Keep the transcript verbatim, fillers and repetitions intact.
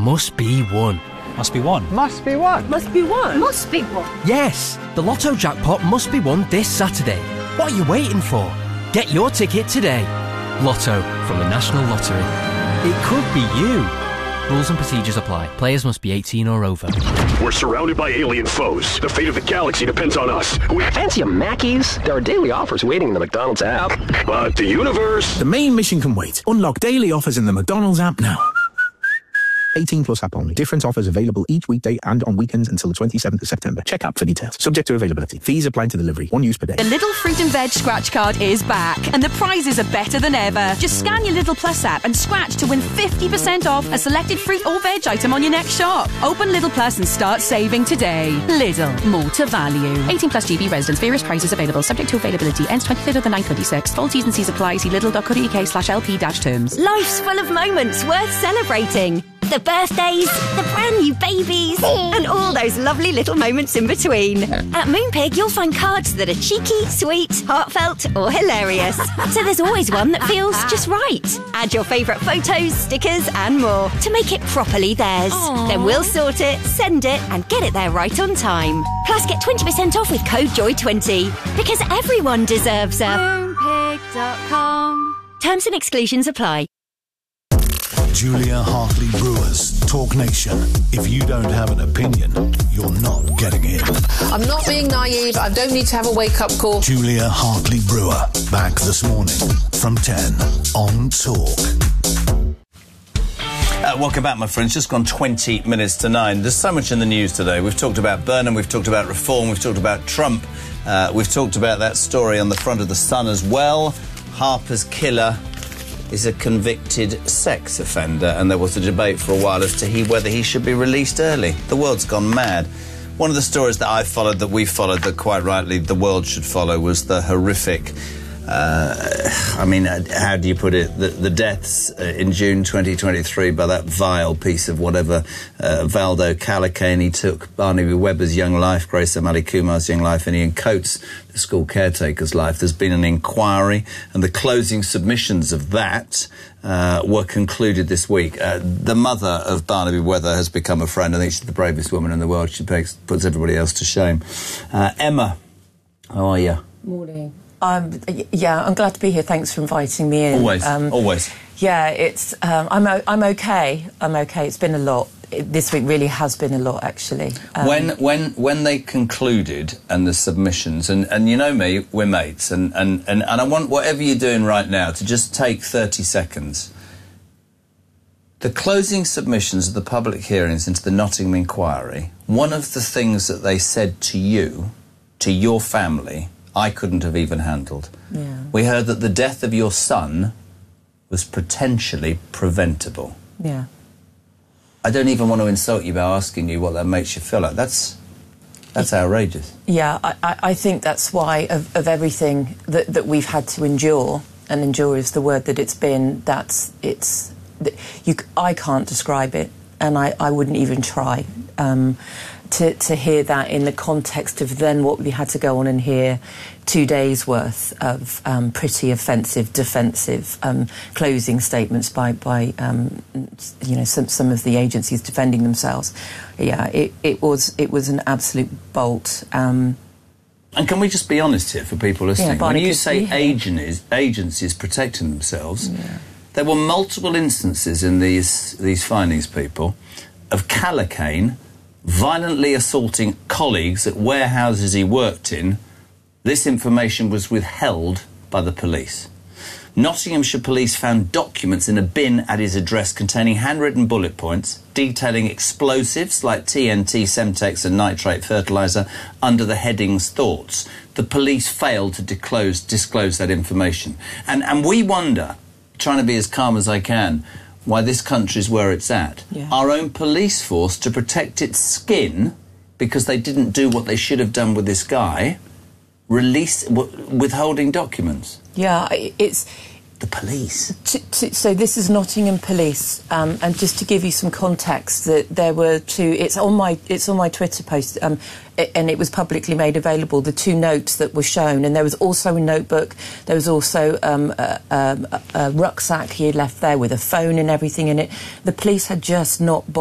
must be won. Must be won. Must be won. Must be won. Must be won. Yes, the Lotto jackpot must be won this Saturday. What are you waiting for? Get your ticket today. Lotto from the National Lottery. It could be you. Rules and procedures apply. Players must be eighteen or over. We're surrounded by alien foes. The fate of the galaxy depends on us. We fancy a Mackey's? There are daily offers waiting in the McDonald's app. But the universe... The main mission can wait. Unlock daily offers in the McDonald's app now. eighteen plus app only. Different offers available each weekday and on weekends until the twenty-seventh of September. Check app for details. Subject to availability. Fees apply to delivery. One use per day. The Lidl Fruit and Veg scratch card is back and the prizes are better than ever. Just scan your Lidl Plus app and scratch to win fifty percent off a selected fruit or veg item on your next shop. Open Lidl Plus and start saving today. Lidl. More to value. eighteen plus G B residents. Various prices available. Subject to availability. Ends twenty-third of the ninth twenty-six. Full T's and C's apply. See lidl.co.uk slash LP dash terms. Life's full of moments worth celebrating. The birthdays, the brand new babies, and all those lovely little moments in between. At Moonpig, you'll find cards that are cheeky, sweet, heartfelt, or hilarious. So there's always one that feels just right. Add your favourite photos, stickers, and more to make it properly theirs. Aww. Then we'll sort it, send it, and get it there right on time. Plus, get twenty percent off with code joy twenty. Because everyone deserves a moonpig dot com. Terms and exclusions apply. Julia Hartley Brewers, Talk Nation. If you don't have an opinion, you're not getting in. I'm not being naive. I don't need to have a wake-up call. Julia Hartley Brewer, back this morning from ten on Talk. Uh, welcome back, my friends. Just gone twenty minutes to nine. There's so much in the news today. We've talked about Burnham, we've talked about reform, we've talked about Trump, uh, we've talked about that story on the front of the Sun as well. Harper's killer is a convicted sex offender, and there was a debate for a while as to he, whether he should be released early. The world's gone mad. One of the stories that I followed, that we followed, that quite rightly the world should follow, was the horrific, uh, I mean, how do you put it, the, the deaths in June twenty twenty-three by that vile piece of whatever, uh, Valdo Calacane. He took Barnaby Webber's young life, Grace O'Malley Kumar's young life, and Ian Coates, the school caretaker's life. There's been an inquiry, and the closing submissions of that uh, were concluded this week. Uh, the mother of Barnaby Webber has become a friend. I think she's the bravest woman in the world. She takes, puts everybody else to shame. Uh, Emma, how are you? Morning. Um, yeah, I'm glad to be here. Thanks for inviting me in. Always, um, always. Yeah, it's. Um, I'm. O I'm okay. I'm okay. It's been a lot. It, this week really has been a lot, actually. Um, when when when they concluded and the submissions, and and you know me, we're mates, and and and, and I want whatever you're doing right now to just take thirty seconds. The closing submissions of the public hearings into the Nottingham inquiry. One of the things that they said to you, to your family, I couldn't have even handled. Yeah. We heard that the death of your son was potentially preventable. Yeah. I don't even want to insult you by asking you what that makes you feel like. That's that's outrageous. Yeah, I, I, I think that's why, of, of everything that, that we've had to endure, and endure is the word that it's been, that's, it's, you, I can't describe it, and I, I wouldn't even try. Um, To, to hear that in the context of then what we had to go on and hear two days worth of um, pretty offensive, defensive um, closing statements by, by um, you know, some, some of the agencies defending themselves. Yeah, it, it was it was an absolute bolt. Um, and can we just be honest here for people listening? Yeah, when you say agencies, agencies protecting themselves, yeah. There were multiple instances in these these findings, people, of Calacane violently assaulting colleagues at warehouses he worked in. This information was withheld by the police. Nottinghamshire police found documents in a bin at his address containing handwritten bullet points detailing explosives like T N T, Semtex and nitrate fertiliser under the headings thoughts. The police failed to disclose, disclose that information. And, and we wonder, trying to be as calm as I can, why this country's where it's at. Yeah. Our own police force, to protect its skin, because they didn't do what they should have done with this guy, release w withholding documents. Yeah, it's... The police. To, to, so this is Nottingham Police, um, and just to give you some context, that there were two. It's on my it's on my Twitter post, um, it, and it was publicly made available. The two notes that were shown, and there was also a notebook. There was also um, a, a, a rucksack he had left there with a phone and everything in it. The police had just not